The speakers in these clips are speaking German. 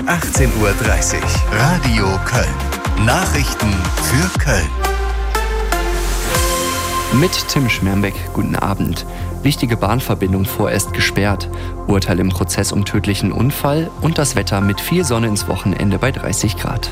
18:30 Uhr. Radio Köln. Nachrichten für Köln. Mit Tim Schmermbeck, guten Abend. Wichtige Bahnverbindung vorerst gesperrt. Urteil im Prozess um tödlichen Unfall und das Wetter mit viel Sonne ins Wochenende bei 30 Grad.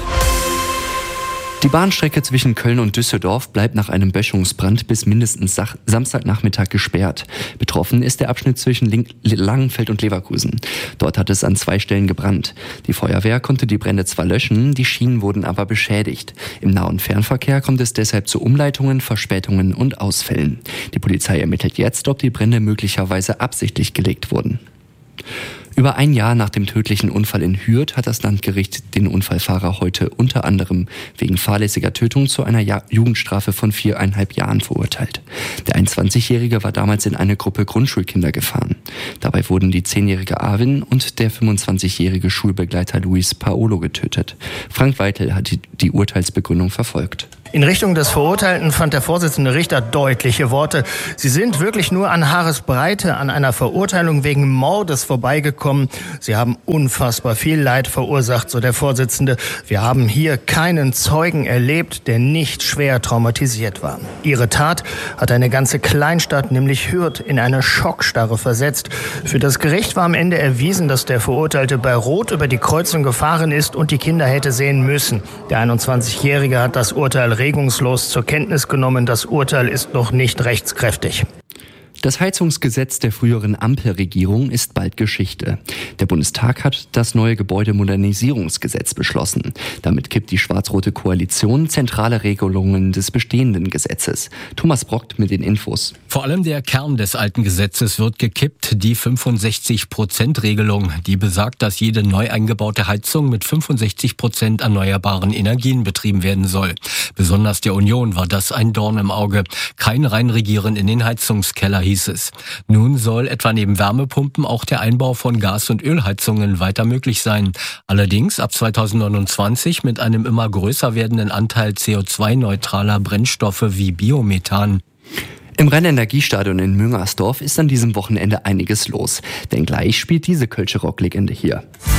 Die Bahnstrecke zwischen Köln und Düsseldorf bleibt nach einem Böschungsbrand bis mindestens Samstagnachmittag gesperrt. Betroffen ist der Abschnitt zwischen Langenfeld und Leverkusen. Dort hat es an 2 Stellen gebrannt. Die Feuerwehr konnte die Brände zwar löschen, die Schienen wurden aber beschädigt. Im Nah- und Fernverkehr kommt es deshalb zu Umleitungen, Verspätungen und Ausfällen. Die Polizei ermittelt jetzt, ob die Brände möglicherweise absichtlich gelegt wurden. Über ein Jahr nach dem tödlichen Unfall in Hürth hat das Landgericht den Unfallfahrer heute unter anderem wegen fahrlässiger Tötung zu einer Jugendstrafe von 4,5 Jahren verurteilt. Der 21-Jährige war damals in eine Gruppe Grundschulkinder gefahren. Dabei wurden die 10-jährige Arvin und der 25-jährige Schulbegleiter Luis Paolo getötet. Frank Weitel hat die Urteilsbegründung verfolgt. In Richtung des Verurteilten fand der Vorsitzende Richter deutliche Worte. Sie sind wirklich nur an Haaresbreite an einer Verurteilung wegen Mordes vorbeigekommen. Sie haben unfassbar viel Leid verursacht, so der Vorsitzende. Wir haben hier keinen Zeugen erlebt, der nicht schwer traumatisiert war. Ihre Tat hat eine ganze Kleinstadt, nämlich Hürth, in eine Schockstarre versetzt. Für das Gericht war am Ende erwiesen, dass der Verurteilte bei Rot über die Kreuzung gefahren ist und die Kinder hätte sehen müssen. Der 21-Jährige hat das Urteil regungslos zur Kenntnis genommen. Das Urteil ist noch nicht rechtskräftig. Das Heizungsgesetz der früheren Ampelregierung ist bald Geschichte. Der Bundestag hat das neue Gebäudemodernisierungsgesetz beschlossen. Damit kippt die schwarz-rote Koalition zentrale Regelungen des bestehenden Gesetzes. Thomas Brockt mit den Infos. Vor allem der Kern des alten Gesetzes wird gekippt, die 65%-Regelung. Die besagt, dass jede neu eingebaute Heizung mit 65% erneuerbaren Energien betrieben werden soll. Besonders der Union war das ein Dorn im Auge. Kein Reinregieren in den Heizungskeller hieß es. Nun soll etwa neben Wärmepumpen auch der Einbau von Gas- und Ölheizungen weiter möglich sein. Allerdings ab 2029 mit einem immer größer werdenden Anteil CO2-neutraler Brennstoffe wie Biomethan. Im Rhein-Energiestadion in Müngersdorf ist an diesem Wochenende einiges los. Denn gleich spielt diese kölsche Rocklegende hier.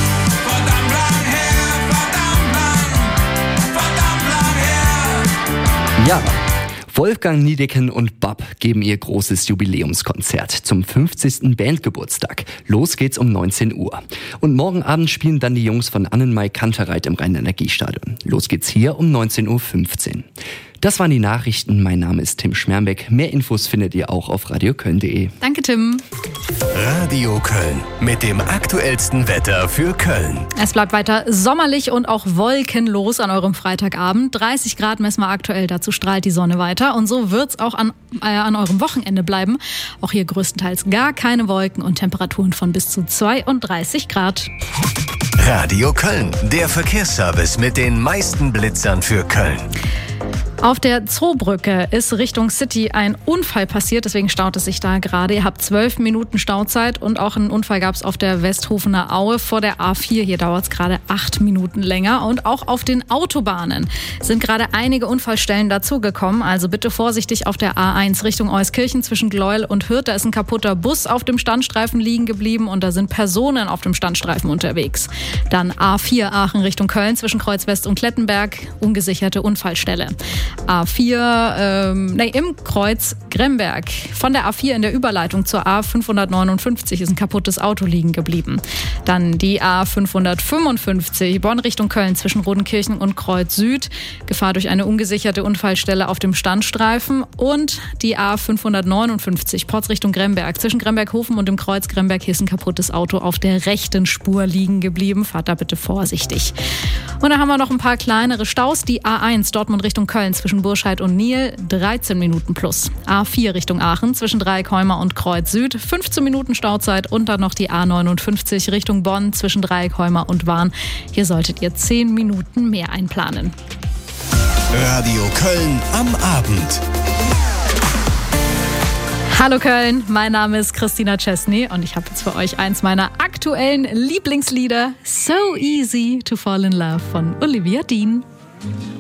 Ja, Wolfgang Niedecken und Bab geben ihr großes Jubiläumskonzert zum 50. Bandgeburtstag. Los geht's um 19 Uhr. Und morgen Abend spielen dann die Jungs von Annenmai Kantereit im Rhein-Energiestadion. Los geht's hier um 19:15 Uhr. Das waren die Nachrichten. Mein Name ist Tim Schmermbeck. Mehr Infos findet ihr auch auf radioköln.de. Danke, Tim. Radio Köln mit dem aktuellsten Wetter für Köln. Es bleibt weiter sommerlich und auch wolkenlos an eurem Freitagabend. 30 Grad messen wir aktuell, dazu strahlt die Sonne weiter. Und so wird's auch an eurem Wochenende bleiben. Auch hier größtenteils gar keine Wolken und Temperaturen von bis zu 32 Grad. Radio Köln, der Verkehrsservice mit den meisten Blitzern für Köln. Auf der Zoobrücke ist Richtung City ein Unfall passiert, deswegen staut es sich da gerade. Ihr habt 12 Minuten Stauzeit und auch einen Unfall gab es auf der Westhofener Aue vor der A4. Hier dauert es gerade 8 Minuten länger. Und auch auf den Autobahnen sind gerade einige Unfallstellen dazugekommen. Also bitte vorsichtig auf der A1 Richtung Euskirchen zwischen Gleuel und Hürth. Da ist ein kaputter Bus auf dem Standstreifen liegen geblieben und da sind Personen auf dem Standstreifen unterwegs. Dann A4 Aachen Richtung Köln zwischen Kreuz West und Klettenberg, ungesicherte Unfallstelle. A4 im Kreuz Gremberg. Von der A4 in der Überleitung zur A559 ist ein kaputtes Auto liegen geblieben. Dann die A555 Bonn Richtung Köln zwischen Rodenkirchen und Kreuz Süd. Gefahr durch eine ungesicherte Unfallstelle auf dem Standstreifen. Und die A559 Porz Richtung Gremberg. Zwischen Gremberghofen und dem Kreuz Gremberg hier ist ein kaputtes Auto auf der rechten Spur liegen geblieben. Fahrt da bitte vorsichtig. Und dann haben wir noch ein paar kleinere Staus. Die A1 Dortmund Richtung Köln zwischen Burscheid und Niel 13 Minuten plus. A4 Richtung Aachen zwischen Dreieckheuma und Kreuz Süd 15 Minuten Stauzeit und dann noch die A59 Richtung Bonn zwischen Dreieckheuma und Wahn. Hier solltet ihr 10 Minuten mehr einplanen. Radio Köln am Abend. Hallo Köln, mein Name ist Christina Chesney und ich habe jetzt für euch eins meiner aktuellen Lieblingslieder, So Easy to Fall in Love von Olivia Dean.